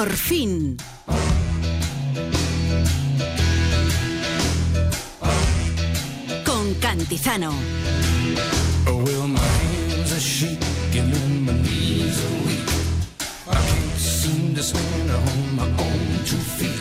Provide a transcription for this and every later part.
Por fin. Con Cantizano. Well, my hands are shaking and my knees are weak. I can't seem to stand on my own 2 feet.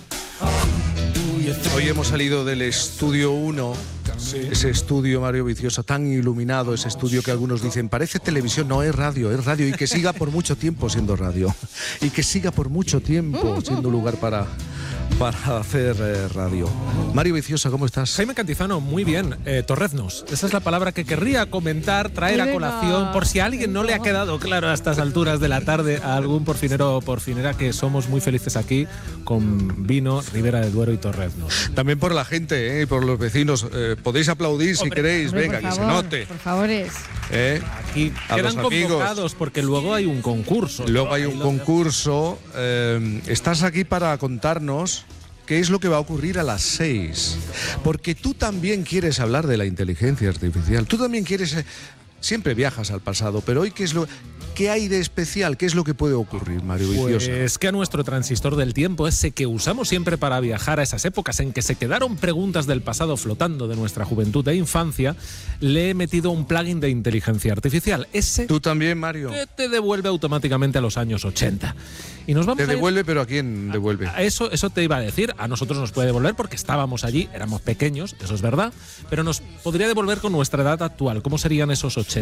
Hoy hemos salido del estudio 1, ese estudio, Mario Vicioso, tan iluminado, ese estudio que algunos dicen, parece televisión, no, es radio, y que siga por mucho tiempo siendo radio, y que siga por mucho tiempo siendo un lugar para hacer radio. Mario Vicioso, ¿cómo estás? Jaime Cantizano, muy bien. Torreznos, esa es la palabra que querría comentar, traer a colación, por si a alguien no le ha quedado claro a estas alturas de la tarde, a algún porfinero o porfinera, que somos muy felices aquí con vino, Ribera de Duero y Torreznos. También por la gente, por los vecinos. Podéis aplaudir si queréis, venga, que se note. Por favor. Aquí quedan convocados porque luego hay un concurso. Luego hay un concurso. Estás aquí para contarnos qué es lo que va a ocurrir a las 6. Porque tú también quieres hablar de la inteligencia artificial. Tú también quieres... Siempre viajas al pasado, pero hoy ¿qué hay de especial? ¿Qué es lo que puede ocurrir, Mario Vicioso? Pues que a nuestro transistor del tiempo, ese que usamos siempre para viajar a esas épocas en que se quedaron preguntas del pasado flotando de nuestra juventud e infancia, le he metido un plugin de inteligencia artificial. Ese ¿Tú también, Mario? Que te devuelve automáticamente a los años 80. Y nos vamos ¿Te devuelve, pero a quién devuelve? Eso te iba a decir. A nosotros nos puede devolver porque estábamos allí, éramos pequeños, eso es verdad, pero nos podría devolver con nuestra edad actual. ¿Cómo serían esos 80?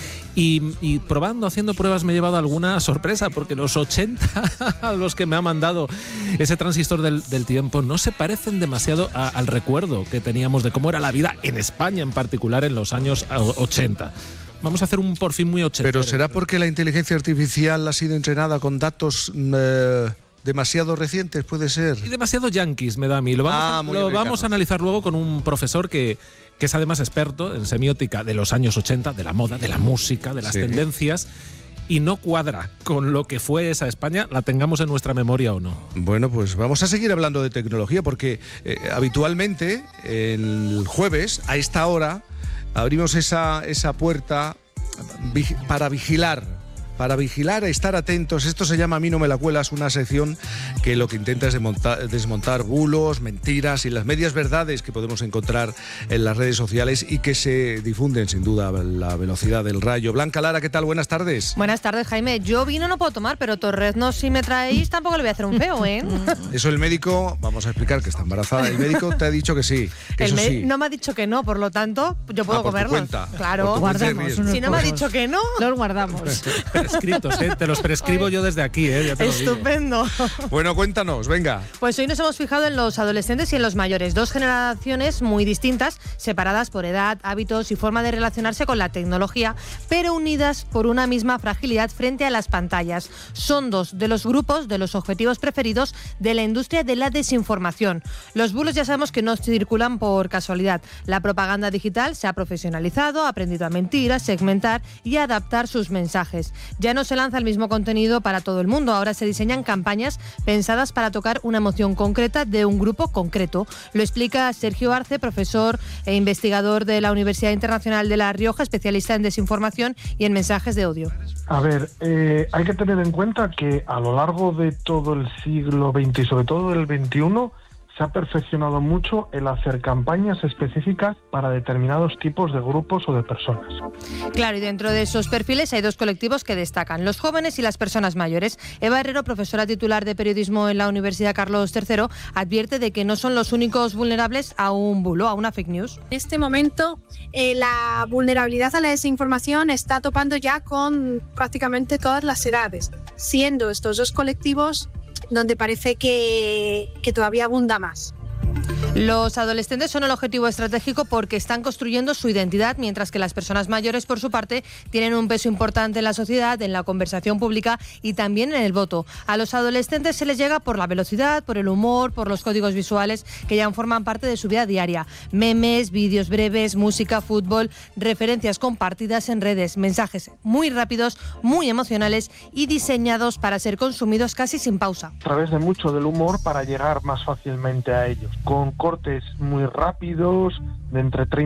Y probando, haciendo pruebas, me he llevado alguna sorpresa, porque los 80 a los que me ha mandado ese transistor del tiempo no se parecen demasiado al recuerdo que teníamos de cómo era la vida en España, en particular en los años 80. Vamos a hacer un por fin muy 80. ¿Pero será porque la inteligencia artificial ha sido entrenada con datos demasiado recientes, puede ser? Y demasiado yanquis, me da a mí. Lo vamos a analizar luego con un profesor que es además experto en semiótica de los años 80, de la moda, de la música, de las tendencias, y no cuadra con lo que fue esa España, la tengamos en nuestra memoria o no. Bueno, pues vamos a seguir hablando de tecnología, porque habitualmente el jueves, a esta hora, abrimos esa puerta para vigilar, estar atentos. Esto se llama A mí no me la cuelas, una sección que lo que intenta es desmontar bulos, mentiras y las medias verdades que podemos encontrar en las redes sociales y que se difunden sin duda a la velocidad del rayo. Blanca Lara, ¿qué tal? Buenas tardes. Buenas tardes, Jaime. Yo vino no puedo tomar, pero Torreznos, si me traéis, tampoco le voy a hacer un feo, ¿eh? Eso el médico, vamos a explicar que está embarazada, el médico te ha dicho que sí. Que sí. No me ha dicho que no, por lo tanto, yo puedo comerlos. Por tu cuenta. Claro, guardamos. Si no me ha dicho que no, los guardamos. Escritos, te los prescribo yo desde aquí, ya te lo digo. Estupendo. Bueno, cuéntanos, venga. Pues hoy nos hemos fijado en los adolescentes y en los mayores, dos generaciones muy distintas, separadas por edad, hábitos y forma de relacionarse con la tecnología, pero unidas por una misma fragilidad frente a las pantallas. Son dos de los grupos, de los objetivos preferidos de la industria de la desinformación. Los bulos ya sabemos que no circulan por casualidad. La propaganda digital se ha profesionalizado, ha aprendido a mentir, a segmentar y a adaptar sus mensajes. Ya no se lanza el mismo contenido para todo el mundo, ahora se diseñan campañas pensadas para tocar una emoción concreta de un grupo concreto. Lo explica Sergio Arce, profesor e investigador de la Universidad Internacional de La Rioja, especialista en desinformación y en mensajes de odio. A ver, hay que tener en cuenta que a lo largo de todo el siglo XX y sobre todo del XXI se ha perfeccionado mucho el hacer campañas específicas para determinados tipos de grupos o de personas. Claro, y dentro de esos perfiles hay dos colectivos que destacan, los jóvenes y las personas mayores. Eva Herrero, profesora titular de periodismo en la Universidad Carlos III, advierte de que no son los únicos vulnerables a un bulo, a una fake news. En este momento, la vulnerabilidad a la desinformación está topando ya con prácticamente todas las edades, siendo estos dos colectivos donde parece que todavía abunda más. Los adolescentes son el objetivo estratégico porque están construyendo su identidad, mientras que las personas mayores, por su parte, tienen un peso importante en la sociedad, en la conversación pública y también en el voto. A los adolescentes se les llega por la velocidad, por el humor, por los códigos visuales que ya forman parte de su vida diaria. Memes, vídeos breves, música, fútbol, referencias compartidas en redes, mensajes muy rápidos, muy emocionales y diseñados para ser consumidos casi sin pausa. A través de mucho del humor para llegar más fácilmente a ellos, con cortes muy rápidos, de entre 30